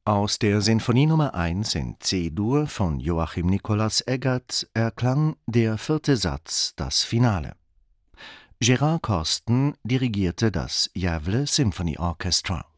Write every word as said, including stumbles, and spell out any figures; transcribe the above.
Aus der Sinfonie Nummer eins in C-Dur von Joachim Nicolas Eggert erklang der vierte Satz, das Finale. Gerard Corsten dirigierte das Gävle Symphony Orchestra.